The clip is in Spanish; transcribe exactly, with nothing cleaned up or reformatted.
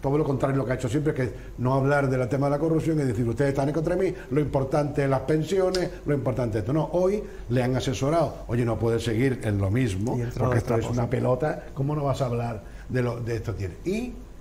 todo lo contrario lo que ha hecho siempre, que es no hablar del tema de la corrupción y decir, ustedes están en contra de mí, lo importante es las pensiones, lo importante es esto. No, hoy le han asesorado, oye, no puedes seguir en lo mismo, porque esto es una pelota, ¿cómo no vas a hablar de, lo, de esto? Tiene. Y